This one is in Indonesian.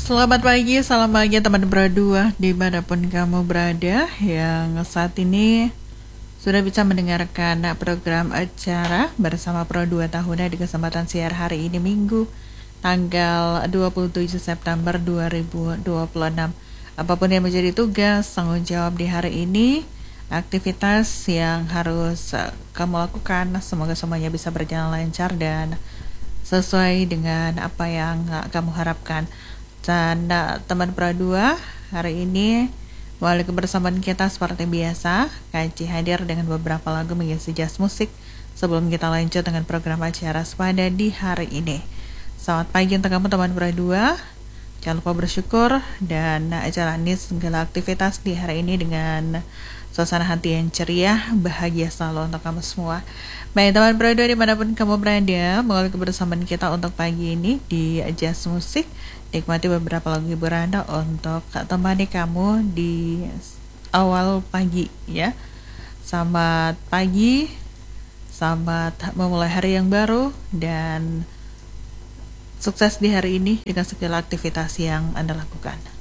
Selamat pagi, salam bahagia teman berdua dimanapun kamu berada yang saat ini sudah bisa mendengarkan program acara bersama Pro 2 Tahunnya di kesempatan siar hari ini Minggu tanggal 27 September 2026. Apapun yang menjadi tugas, tanggung jawab di hari ini, aktivitas yang harus kamu lakukan, semoga semuanya bisa berjalan lancar dan sesuai dengan apa yang kamu harapkan. Dan teman Pradua, hari ini wali kebersamaan kita seperti biasa, Kaji hadir dengan beberapa lagu mengisi jazz musik sebelum kita lanjut dengan program acara Sepada di hari ini. Selamat pagi untuk kamu teman Pradua, jangan lupa bersyukur dan jalani segala aktivitas di hari ini dengan suasana hati yang ceria, bahagia selalu untuk kamu semua. Baik teman Pradua dimanapun kamu berada, melalui kebersamaan kita untuk pagi ini di Jazz Musik, nikmati beberapa lagu hiburan untuk temani kamu di awal pagi ya. Selamat pagi, selamat memulai hari yang baru dan sukses di hari ini dengan segala aktivitas yang Anda lakukan.